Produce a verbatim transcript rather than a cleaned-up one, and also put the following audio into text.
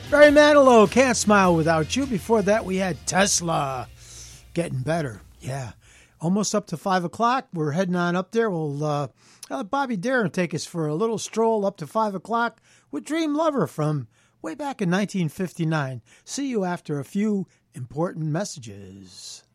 Barry Manilow, Can't Smile Without You. Before that, we had Tesla, Getting Better. Yeah, almost up to five o'clock. We're heading on up there. We'll uh, uh, Bobby Darin take us for a little stroll up to five o'clock with Dream Lover from way back in nineteen fifty-nine. See you after a few important messages.